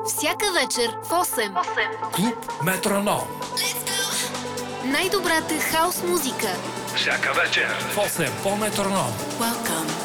Всяка вечер в 8. Клуб Метроном. Най-добрата хаос музика. Всяка вечер в 8 по Метроном. Welcome